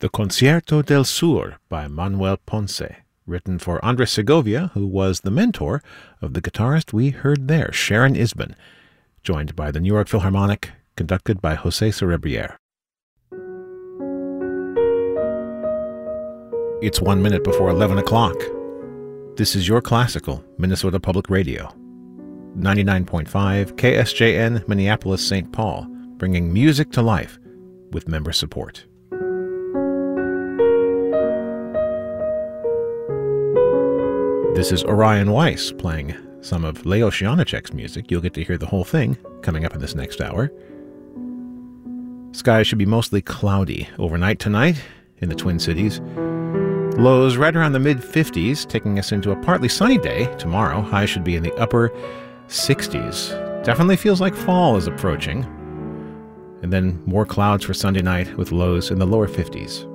The Concierto del Sur by Manuel Ponce, written for Andres Segovia, who was the mentor of the guitarist we heard there, Sharon Isbin, joined by the New York Philharmonic, conducted by José Cerebriere. It's 1 minute before 11 o'clock. This is your classical Minnesota Public Radio. 99.5 KSJN Minneapolis, St. Paul, bringing music to life with member support. This is Orion Weiss playing some of Leos Janáček's music. You'll get to hear the whole thing coming up in this next hour. Skies should be mostly cloudy overnight tonight in the Twin Cities. Lows right around the mid-50s, taking us into a partly sunny day tomorrow. Highs should be in the upper 60s. Definitely feels like fall is approaching. And then more clouds for Sunday night with lows in the lower 50s.